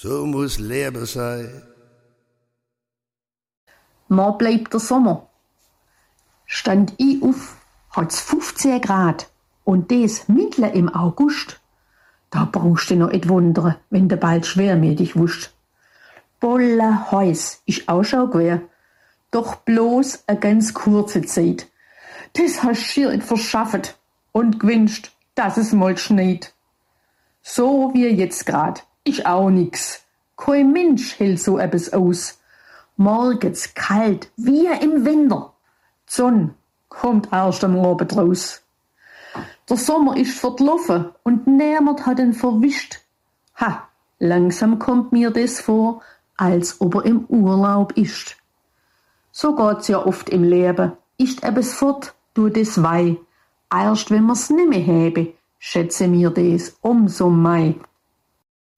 So muss Leben sein. Mal bleibt der Sommer. Stand ich auf, hat's 15 Grad und des mitten im August. Da brauchst du noch et wundere, wenn du bald schwermütig wusst. Bolle heiß ist auch schon gewesen, doch bloß a ganz kurze Zeit. Das hast schier et verschaffet und gewünscht, dass es mal schneit. So wie jetzt grad, ist auch nix. Kein Mensch hält so etwas aus. Morgens kalt, wie im Winter. Die Sonne kommt erst am Abend raus. Der Sommer ist verlaufen und niemand hat ihn verwischt. Ha, langsam kommt mir das vor, als ob er im Urlaub ist. So geht's ja oft im Leben. Ist etwas fort, du das wei. Erst wenn wir's nimmer habe, schätze mir das umso mei.